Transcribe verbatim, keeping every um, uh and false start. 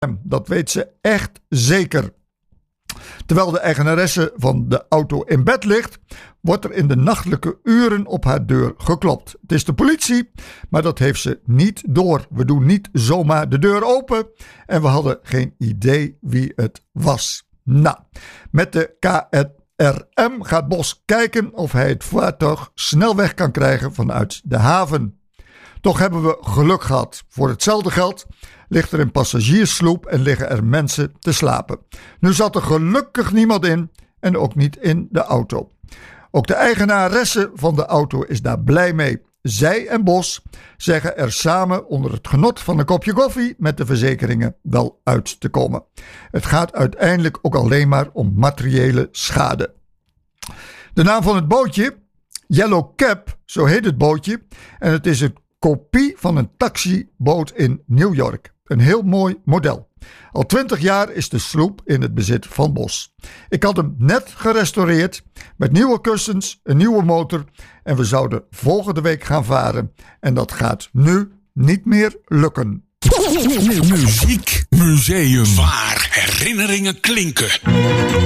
Dat weet ze echt zeker. Terwijl de eigenaresse van de auto in bed ligt, wordt er in de nachtelijke uren op haar deur geklopt. Het is de politie, maar dat heeft ze niet door. We doen niet zomaar de deur open en we hadden geen idee wie het was. Nou, met de K R M gaat Bos kijken of hij het voertuig snel weg kan krijgen vanuit de haven. Toch hebben we geluk gehad. Voor hetzelfde geld ligt er een passagierssloep en liggen er mensen te slapen. Nu zat er gelukkig niemand in en ook niet in de auto. Ook de eigenaresse van de auto is daar blij mee. Zij en Bos zeggen er samen onder het genot van een kopje koffie met de verzekeringen wel uit te komen. Het gaat uiteindelijk ook alleen maar om materiële schade. De naam van het bootje, Yellow Cab, zo heet het bootje. En het is een kopie van een taxiboot in New York. Een heel mooi model. Al twintig jaar is de sloep in het bezit van Bos. Ik had hem net gerestaureerd met nieuwe kussens, een nieuwe motor en we zouden volgende week gaan varen. En dat gaat nu niet meer lukken. Muziek Museum, waar herinneringen klinken.